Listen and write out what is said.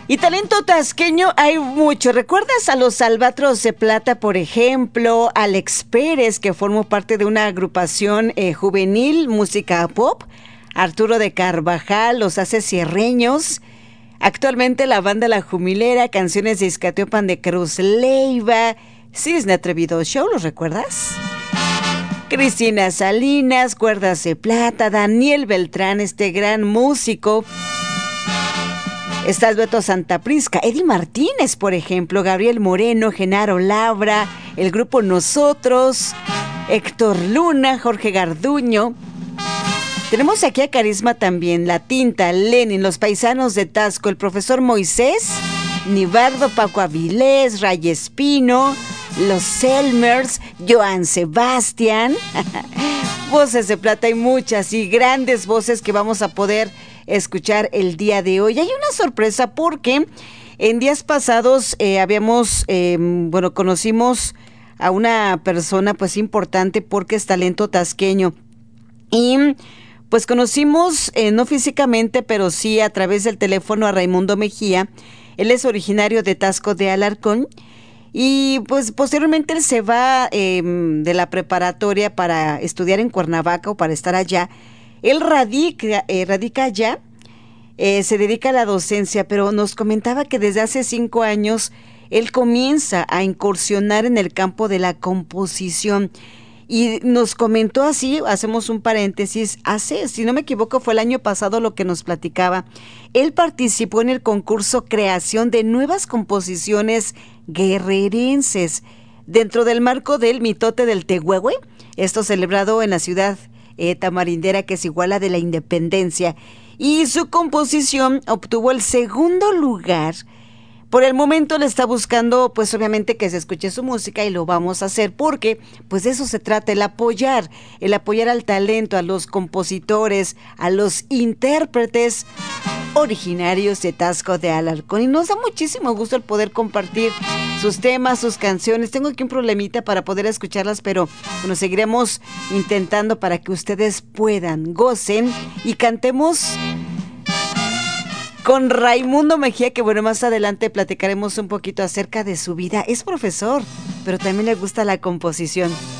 Y talento tasqueño hay mucho. ¿Recuerdas a los Albatros de Plata, por ejemplo? Alex Pérez, que formó parte de una agrupación juvenil, música pop. Arturo de Carvajal, los Haces Sierreños. Actualmente la banda La Jumilera, canciones de Izcatiopan de Cruz Leiva. Cisne Atrevido Show, ¿los recuerdas? Cristina Salinas, Cuerdas de Plata, Daniel Beltrán, este gran músico. Está el dueto Santa Prisca, Eddie Martínez, por ejemplo, Gabriel Moreno, Genaro Labra, el grupo Nosotros, Héctor Luna, Jorge Garduño. Tenemos aquí a Carisma también, La Tinta, Lenin, Los Paisanos de Tasco, el profesor Moisés, Nibardo, Paco Avilés, Ray Espino, Los Selmers, Joan Sebastián. Voces de Plata hay muchas y grandes voces que vamos a poder escuchar el día de hoy. Hay una sorpresa porque en días pasados conocimos a una persona pues importante porque es talento tasqueño y pues conocimos no físicamente pero sí a través del teléfono a Raimundo Mejía. Él es originario de Tasco de Alarcón y pues posteriormente él se va de la preparatoria para estudiar en Cuernavaca o para estar allá. Él radica allá, se dedica a la docencia, pero nos comentaba que desde hace 5 años él comienza a incursionar en el campo de la composición. Y nos comentó así, hacemos un paréntesis, si no me equivoco, fue el año pasado lo que nos platicaba. Él participó en el concurso Creación de Nuevas Composiciones Guerrerenses, dentro del marco del Mitote del Tehuehue, esto celebrado en la ciudad tamarindera que es Iguala de la Independencia, y su composición obtuvo el 2º lugar. Por el momento le está buscando, pues obviamente que se escuche su música y lo vamos a hacer porque pues de eso se trata, el apoyar al talento, a los compositores, a los intérpretes originarios de Tasco de Alarcón. Y nos da muchísimo gusto el poder compartir sus temas, sus canciones. Tengo aquí un problemita para poder escucharlas, pero bueno, seguiremos intentando para que ustedes puedan, gocen y cantemos con Raimundo Mejía, que bueno, más adelante platicaremos un poquito acerca de su vida. Es profesor, pero también le gusta la composición.